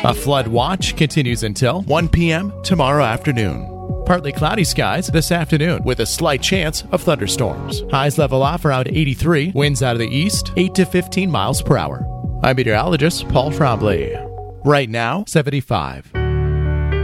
A flood watch continues until 1 p.m. tomorrow afternoon. Partly cloudy skies this afternoon with a slight chance of thunderstorms. Highs level off around 83, winds out of the east 8 to 15 miles per hour. I'm meteorologist Paul Trombley. Right now, 75.